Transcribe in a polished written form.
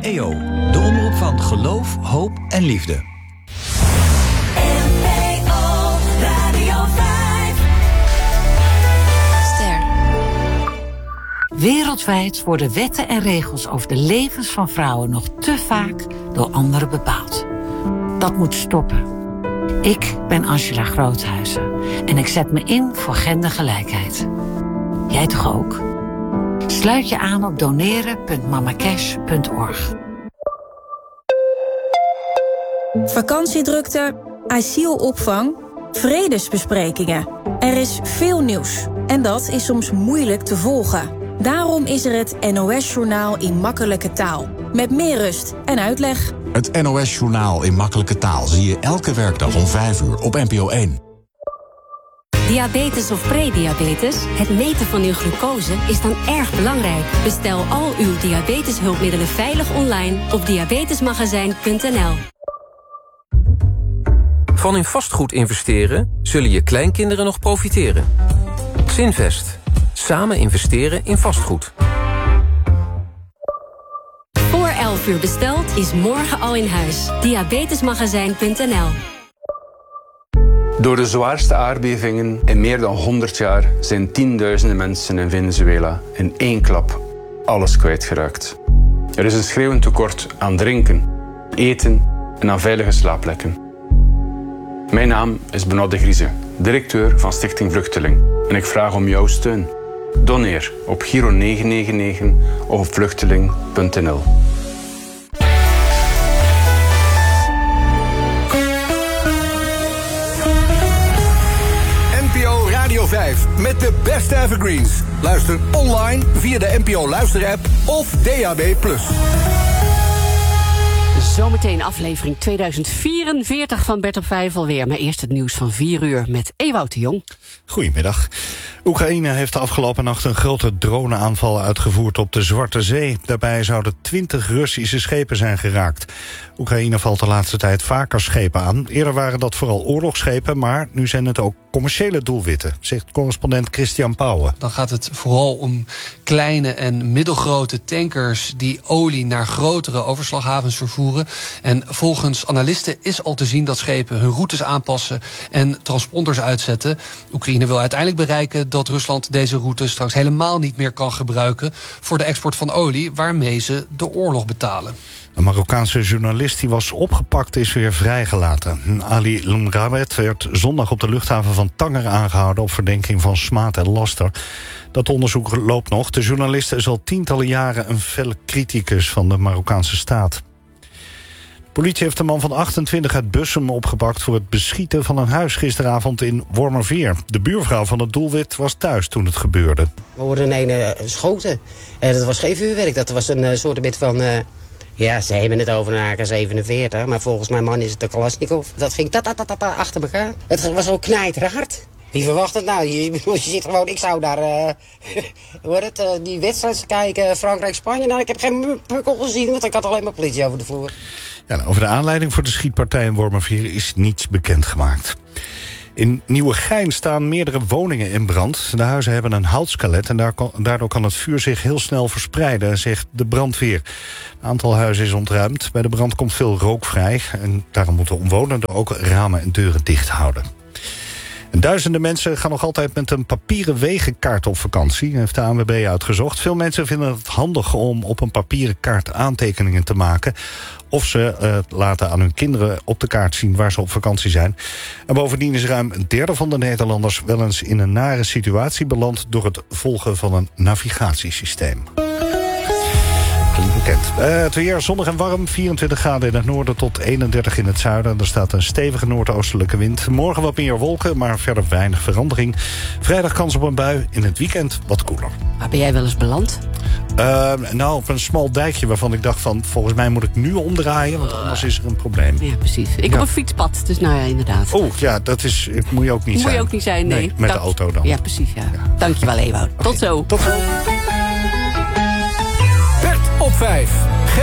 EO, de omroep van geloof, hoop en liefde. NPO Radio 5. Ster. Wereldwijd worden wetten en regels over de levens van vrouwen nog te vaak door anderen bepaald. Dat moet stoppen. Ik ben Angela Groothuizen en ik zet me in voor gendergelijkheid. Jij toch ook? Sluit je aan op doneren.mamacash.org. Vakantiedrukte, asielopvang, vredesbesprekingen. Er is veel nieuws en dat is soms moeilijk te volgen. Daarom is er het NOS-journaal in makkelijke taal. Met meer rust en uitleg. Het NOS-journaal in makkelijke taal zie je elke werkdag om 5 uur op NPO 1. Diabetes of prediabetes, het meten van uw glucose is dan erg belangrijk. Bestel al uw diabeteshulpmiddelen veilig online op diabetesmagazijn.nl. Van in vastgoed investeren zullen je kleinkinderen nog profiteren. Zinvest. Samen investeren in vastgoed. Voor 11 uur besteld is morgen al in huis. Diabetesmagazijn.nl. Door de zwaarste aardbevingen in meer dan 100 jaar zijn tienduizenden mensen in Venezuela in één klap alles kwijtgeraakt. Er is een schreeuwend tekort aan drinken, eten en aan veilige slaapplekken. Mijn naam is Benoît de Grieze, directeur van Stichting Vluchteling. En ik vraag om jouw steun. Doneer op Giro 999 of op vluchteling.nl. NPO Radio 5 met de beste evergreens. Luister online via de NPO Luisterapp of DAB+. Zometeen aflevering 2044 van Bert op 5 alweer. Maar eerst het nieuws van 4 uur met Ewout de Jong. Goedemiddag. Oekraïne heeft de afgelopen nacht een grote droneaanval uitgevoerd op de Zwarte Zee. Daarbij zouden 20 Russische schepen zijn geraakt. Oekraïne valt de laatste tijd vaker schepen aan. Eerder waren dat vooral oorlogsschepen, maar nu zijn het ook commerciële doelwitten, zegt correspondent Christian Pauwen. Dan gaat het vooral om kleine en middelgrote tankers die olie naar grotere overslaghavens vervoeren. En volgens analisten is al te zien dat schepen hun routes aanpassen en transponders uitzetten. Oekraïne wil uiteindelijk bereiken dat Rusland deze routes straks helemaal niet meer kan gebruiken voor de export van olie, waarmee ze de oorlog betalen. Een Marokkaanse journalist die was opgepakt is weer vrijgelaten. Ali Lumrabet werd zondag op de luchthaven van Tanger aangehouden op verdenking van smaad en laster. Dat onderzoek loopt nog. De journalist is al tientallen jaren een felle criticus van de Marokkaanse staat. De politie heeft een man van 28 uit Bussum opgepakt voor het beschieten van een huis gisteravond in Wormerveer. De buurvrouw van het doelwit was thuis toen het gebeurde. We hoorden een schoten. Dat was geen vuurwerk, dat was een soort van... Ja, ze hebben het over een AK-47, maar volgens mijn man is het de Kalashnikov. Dat ging achter elkaar. Het was ook knijterhard. Wie verwacht het nou? Je zit gewoon, ik zou daar die wedstrijd kijken, Frankrijk-Spanje. Nou, ik heb geen pukkel gezien, want ik had alleen maar politie over de vloer. Ja, over de aanleiding voor de schietpartij in Wormerveer is niets bekendgemaakt. In Nieuwegein staan meerdere woningen in brand. De huizen hebben een houtskelet en daardoor kan het vuur zich heel snel verspreiden, zegt de brandweer. Een aantal huizen is ontruimd. Bij de brand komt veel rook vrij en daarom moeten omwonenden ook ramen en deuren dicht houden. En duizenden mensen gaan nog altijd met een papieren wegenkaart op vakantie, heeft de ANWB uitgezocht. Veel mensen vinden het handig om op een papieren kaart aantekeningen te maken, of ze laten aan hun kinderen op de kaart zien waar ze op vakantie zijn. En bovendien is ruim een derde van de Nederlanders wel eens in een nare situatie beland door het volgen van een navigatiesysteem. Bekend. Het weer zonnig en warm, 24 graden in het noorden tot 31 in het zuiden. Er staat een stevige noordoostelijke wind. Morgen wat meer wolken, maar verder weinig verandering. Vrijdag kans op een bui, in het weekend wat koeler. Waar ben jij wel eens beland? Op een smal dijkje waarvan ik dacht van, volgens mij moet ik nu omdraaien, want anders is er een probleem. Ja, precies. Ik op een fietspad, dus nou ja, inderdaad. Ja, moet je ook niet zijn. Moet je ook niet zijn, nee. Met de auto dan. Ja, precies, ja. Dankjewel, Ewout. Tot zo. Tot zo. Bert op 5.